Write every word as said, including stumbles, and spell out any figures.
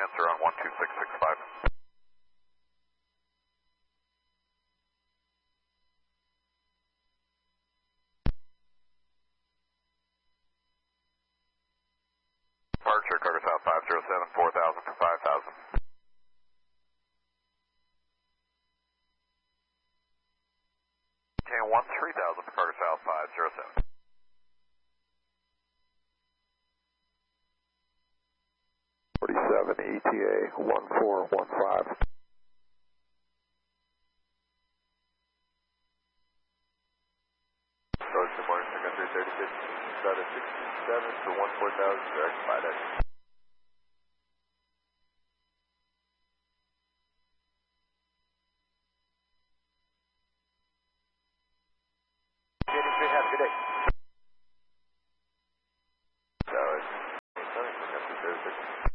answer on one two six six five. Departure, Carter South five zero seven, four thousand for five thousand. Can one three thousand for Carter South five zero seven. forty-seven E T A one four one five. Approach the morning, three thirty-six, seven sixty-seven to one four thousand, direct five X. Have a good day. So it's, it's, it's, it's, it's, it's,